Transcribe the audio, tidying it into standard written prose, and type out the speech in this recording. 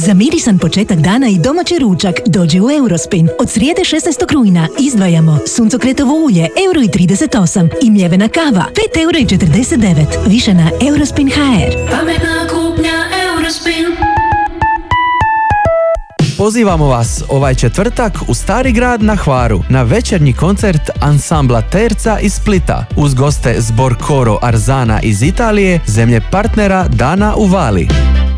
Za mirisan početak dana i domaći ručak dođi u Eurospin. Od srijede 16. rujna izdvajamo suncokretovo ulje €1,38 i mljevena kava €5,49. Više na Eurospin.hr. Pametna kupnja Eurospin. Pozivamo vas ovaj četvrtak u Stari grad na Hvaru na večernji koncert ansambla Terca iz Splita uz goste zbor Coro Arzana iz Italije, zemlje partnera Dana u Vali.